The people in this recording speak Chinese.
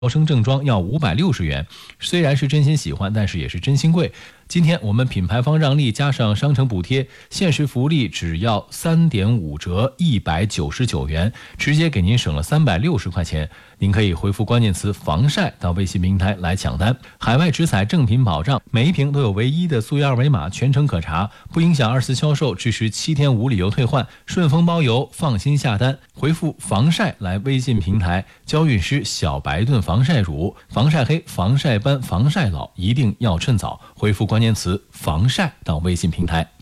毫升正装要560元，虽然是真心喜欢，但是也是真心贵。今天我们品牌方让利加上商城补贴，限时福利只要3.5折，199元，直接给您省了360块钱。您可以回复关键词防晒到微信平台来抢单。海外直采正品保障，每一瓶都有唯一的溯源二维码，全程可查，不影响二次销售，支持7天无理由退换，顺丰包邮，放心下单。回复防晒来微信平台，娇韵诗小白盾防晒乳、防晒黑、防晒斑、防晒老，一定要趁早。回复关键词防晒到微信平台。